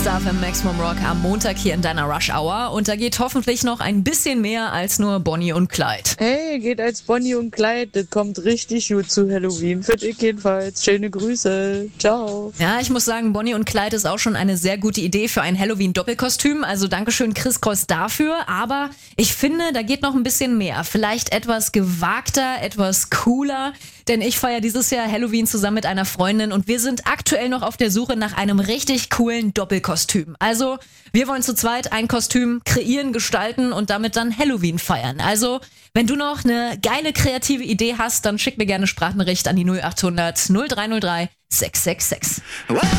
Star FM Maximum Rock am Montag hier in deiner Rush Hour. Und da geht hoffentlich noch ein bisschen mehr als nur Bonnie und Clyde. Hey, geht als Bonnie und Clyde. Das kommt richtig gut zu Halloween. Finde ich jedenfalls. Schöne Grüße. Ciao. Ja, ich muss sagen, Bonnie und Clyde ist auch schon eine sehr gute Idee für ein Halloween-Doppelkostüm. Also Dankeschön, Chris Cross, dafür. Aber ich finde, da geht noch ein bisschen mehr. Vielleicht etwas gewagter, etwas cooler. Denn ich feiere dieses Jahr Halloween zusammen mit einer Freundin und wir sind aktuell noch auf der Suche nach einem richtig coolen Doppelkostüm. Also, wir wollen zu zweit ein Kostüm kreieren, gestalten und damit dann Halloween feiern. Also, wenn du noch eine geile kreative Idee hast, dann schick mir gerne Sprachnachricht an die 0800 0303 666.